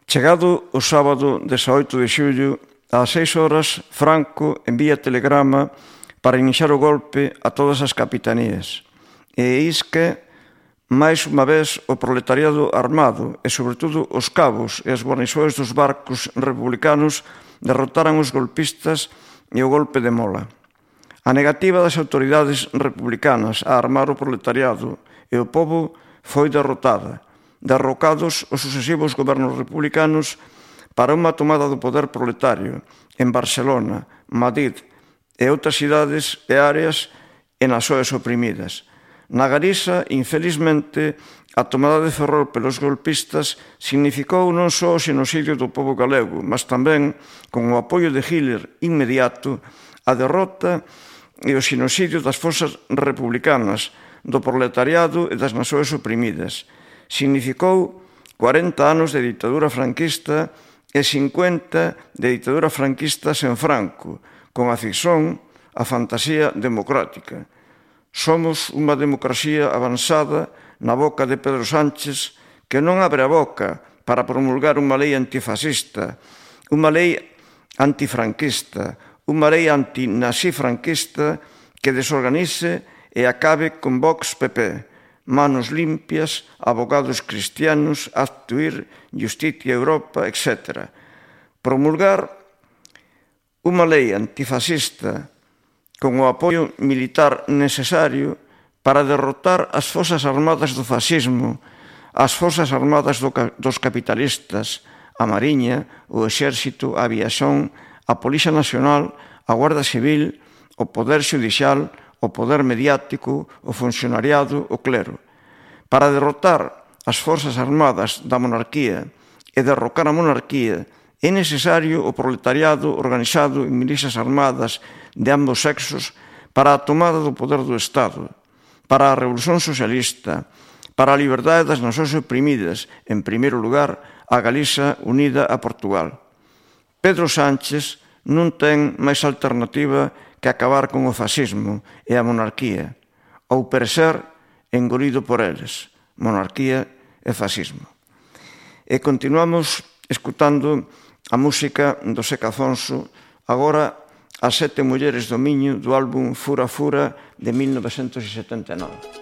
Chegado o sábado 18 de xullo, ás 6 horas, Franco envía telegrama para iniciar o golpe a todas as capitanías. E eis que, máis unha vez, o proletariado armado e, sobre todo, os cabos e as guarniçoes dos barcos republicanos derrotaran os golpistas e o golpe de Mola. A negativa das autoridades republicanas a armar o proletariado e o pobo foi derrotada, derrocados os sucesivos gobernos republicanos para unha tomada do poder proletario en Barcelona, Madrid e outras cidades e áreas e nas zonas oprimidas. Na Galiza, infelizmente, a tomada de Ferrol pelos golpistas significou non só o xenocidio do pobo galego, mas tamén, con o apoio de Hitler inmediato, a derrota e o xenocidio das forzas republicanas, do proletariado e das nações oprimidas. Significou 40 anos de ditadura franquista e 50 de ditadura franquista sen Franco, con a ficción, a fantasía democrática. Somos unha democracia avanzada na boca de Pedro Sánchez que non abre a boca para promulgar unha lei antifascista, unha lei antifranquista, unha lei antinazí franquista que desorganice e acabe con Vox PP, manos limpias, abogados cristianos, actuir, Justicia Europa, etc. Promulgar unha lei antifascista con o apoio militar necesario para derrotar as forzas armadas do fascismo, as forzas armadas dos capitalistas, a Mariña, o Exército, a Aviación, a Policía Nacional, a Guardia Civil, o Poder Xudicial, o poder mediático, o funcionariado, o clero. Para derrotar as forzas armadas da monarquía e derrocar a monarquía é necesario o proletariado organizado en milicias armadas de ambos sexos para a tomada do poder do Estado, para a revolución socialista, para a liberdade das nacións oprimidas, en primeiro lugar, a Galiza unida a Portugal. Pedro Sánchez non ten máis alternativa que acabar con o fascismo e a monarquía, ou perecer engolido por eles, monarquía e fascismo. E continuamos escutando a música do Seca Afonso, agora As sete mulleres do Miño, do álbum Fura Fura de 1979.